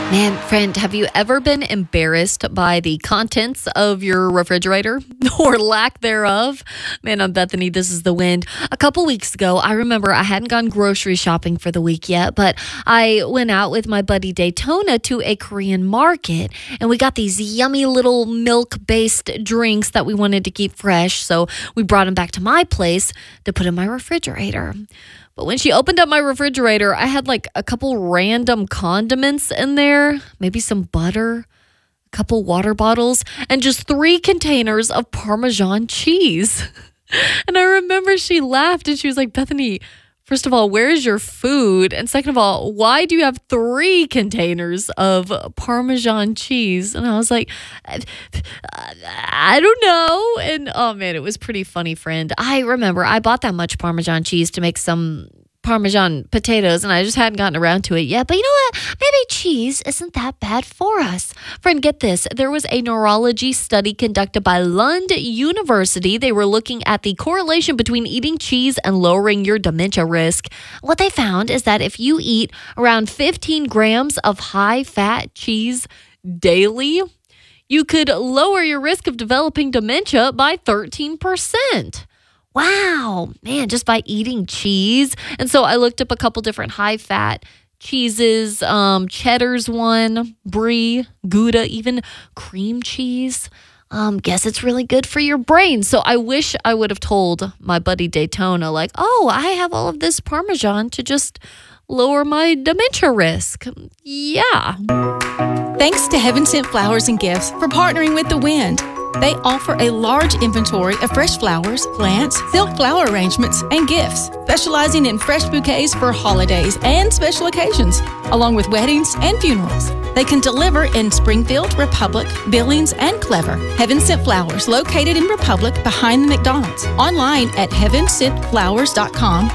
Man, friend, have you ever been embarrassed by the contents of your refrigerator or lack thereof? Man, I'm Bethany. This is The Wind. A couple weeks ago, I remember I hadn't gone grocery shopping for the week yet, but I went out with my buddy Daytona to a Korean market, and we got these yummy little milk-based drinks that we wanted to keep fresh, so we brought them back to my place to put in my refrigerator. But when she opened up my refrigerator, I had like a couple random condiments in there, maybe some butter, a couple water bottles, and just 3 containers of Parmesan cheese. And I remember she laughed and she was like, Bethany, first of all, where is your food? And second of all, why do you have 3 containers of Parmesan cheese? And I was like, I don't know. And oh man, it was pretty funny, friend. I remember I bought that much Parmesan cheese to make some Parmesan potatoes, and I just hadn't gotten around to it yet. But you know what? Maybe cheese isn't that bad for us. Friend, get this. There was a neurology study conducted by Lund University. They were looking at the correlation between eating cheese and lowering your dementia risk. What they found is that if you eat around 15 grams of high-fat cheese daily, you could lower your risk of developing dementia by 13%. Wow, man, just by eating cheese. And so I looked up a couple different high-fat cheeses, Cheddar's one, Brie, Gouda, even cream cheese. Guess it's really good for your brain. So I wish I would have told my buddy Daytona, like, oh, I have all of this Parmesan to just lower my dementia risk. Yeah. Thanks to Heaven Sent Flowers and Gifts for partnering with The Wind. They offer a large inventory of fresh flowers, plants, silk flower arrangements, and gifts, specializing in fresh bouquets for holidays and special occasions, along with weddings and funerals. They can deliver in Springfield, Republic, Billings, and Clever. Heaven Sent Flowers, located in Republic behind the McDonald's. Online at heavensentflowers.com